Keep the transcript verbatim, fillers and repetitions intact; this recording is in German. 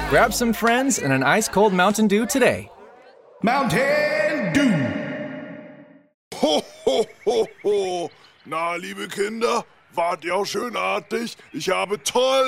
Grab some friends and an ice-cold Mountain Dew today. Mountain Dew. Ho, ho, ho, ho. Na, liebe Kinder, wart ihr auch schön artig? Ich habe toll